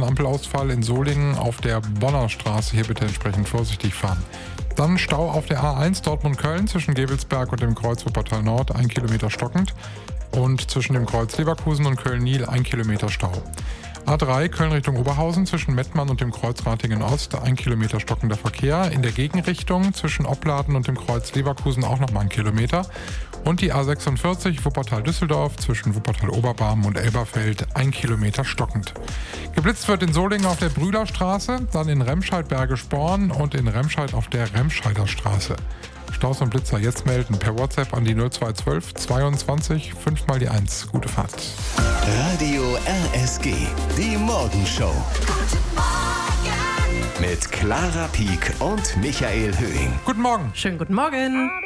Ampelausfall in Solingen auf der Bonner Straße. Hier bitte entsprechend vorsichtig fahren. Dann Stau auf der A1 Dortmund-Köln zwischen Gevelsberg und dem Kreuz Wuppertal Nord, 1 Kilometer stockend. Und zwischen dem Kreuz Leverkusen und Köln-Niel 1 Kilometer Stau. A3 Köln Richtung Oberhausen zwischen Mettmann und dem Kreuz Ratingen Ost, 1 Kilometer stockender Verkehr. In der Gegenrichtung zwischen Opladen und dem Kreuz Leverkusen auch nochmal 1 Kilometer. Und die A46 Wuppertal-Düsseldorf zwischen Wuppertal-Oberbarmen und Elberfeld 1 Kilometer stockend. Geblitzt wird in Solingen auf der Brühlerstraße, dann in Remscheid-Berge-Sporn und in Remscheid auf der Remscheider Straße. Staus und Blitzer jetzt melden per WhatsApp an die 0212 22 5 mal die 1. Gute Fahrt. Radio RSG, die Morgenshow. Guten Morgen. Mit Clara Pieck und Michael Höhing. Guten Morgen. Schönen guten Morgen.